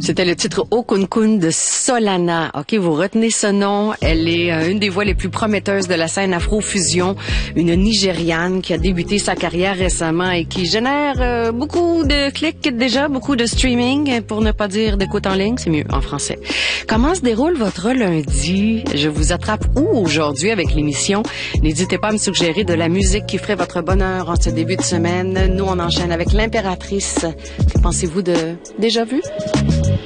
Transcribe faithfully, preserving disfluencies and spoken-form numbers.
C'était le titre Okunkun de Solana. OK, vous retenez ce nom. Elle est euh, une des voix les plus prometteuses de la scène Afro-Fusion, une Nigériane qui a débuté sa carrière récemment et qui génère euh, beaucoup de clics déjà, beaucoup de streaming, pour ne pas dire d'écoute en ligne, c'est mieux en français. Comment se déroule votre lundi? Je vous attrape où aujourd'hui avec l'émission? N'hésitez pas à me suggérer de la musique qui ferait votre bonheur en ce début de semaine. Nous, on enchaîne avec l'Impératrice. Que pensez-vous de Déjà Vu?